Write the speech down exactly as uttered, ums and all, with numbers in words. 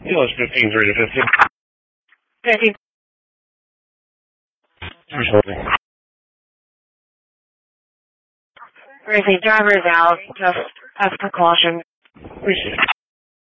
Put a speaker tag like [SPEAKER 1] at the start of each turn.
[SPEAKER 1] English fifteen, three to fifteen.
[SPEAKER 2] fifteen. Racing drivers out, just as precaution.
[SPEAKER 1] Appreciate it.